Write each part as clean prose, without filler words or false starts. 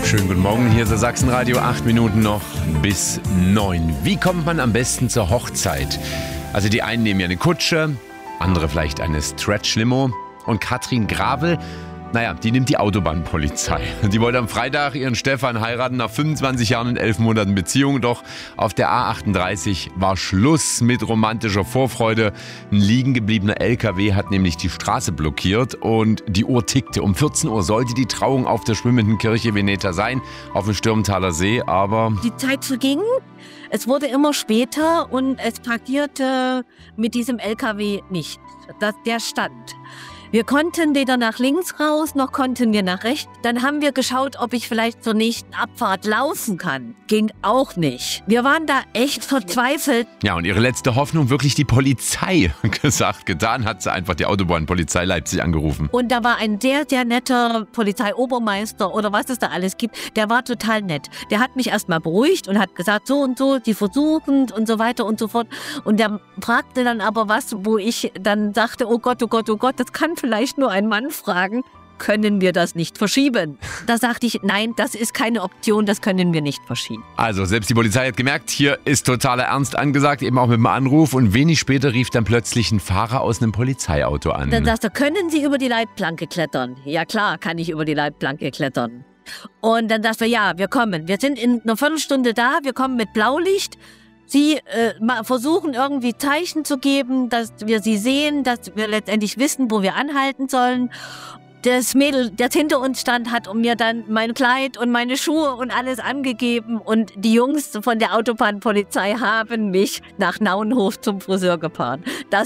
Schönen guten Morgen, hier ist das Sachsenradio, 8 Minuten noch bis 9. Wie kommt man am besten zur Hochzeit? Also die einen nehmen ja eine Kutsche, andere vielleicht eine Stretch-Limo. Und Katrin Gravel, die nimmt die Autobahnpolizei. Die wollte am Freitag ihren Stefan heiraten nach 25 Jahren und 11 Monaten Beziehung. Doch auf der A38 war Schluss mit romantischer Vorfreude. Ein liegen gebliebener LKW hat nämlich die Straße blockiert und die Uhr tickte. Um 14 Uhr sollte die Trauung auf der schwimmenden Kirche Veneta sein, auf dem Stürmtaler See, aber die Zeit verging. Es wurde immer später und es passierte mit diesem LKW nicht. Der stand. Wir konnten weder nach links raus, noch konnten wir nach rechts. Dann haben wir geschaut, ob ich vielleicht zur nächsten Abfahrt laufen kann. Ging auch nicht. Wir waren da echt verzweifelt. Ja, und ihre letzte Hoffnung, wirklich die Polizei gesagt, getan, hat sie einfach die Autobahnpolizei Leipzig angerufen. Und da war ein sehr, sehr netter Polizeiobermeister oder was es da alles gibt. Der war total nett. Der hat mich erstmal beruhigt und hat gesagt, so und so, die versuchen und so weiter und so fort. Und der fragte dann aber was, wo ich dann dachte, oh Gott, das kann vielleicht nur ein Mann fragen, können wir das nicht verschieben? Da sagte ich, nein, das ist keine Option, das können wir nicht verschieben. Also selbst die Polizei hat gemerkt, hier ist totaler Ernst angesagt, eben auch mit dem Anruf. Und wenig später rief dann plötzlich ein Fahrer aus einem Polizeiauto an. Dann sagte er, können Sie über die Leitplanke klettern? Ja klar, kann ich über die Leitplanke klettern. Und dann sagte er, ja, wir kommen. Wir sind in einer Viertelstunde da, wir kommen mit Blaulicht. Sie versuchen irgendwie Zeichen zu geben, dass wir sie sehen, dass wir letztendlich wissen, wo wir anhalten sollen. Das Mädel, das hinter uns stand, hat mir dann mein Kleid und meine Schuhe und alles angegeben. Und die Jungs von der Autobahnpolizei haben mich nach Nauenhof zum Friseur gefahren.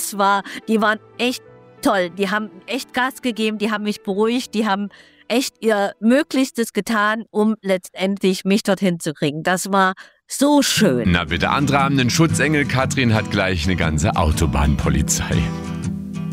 Die waren echt toll. Die haben echt Gas gegeben, die haben mich beruhigt, die haben echt ihr Möglichstes getan, um letztendlich mich dorthin zu kriegen. Das war so schön. Na bitte, andere haben einen Schutzengel. Katrin hat gleich eine ganze Autobahnpolizei.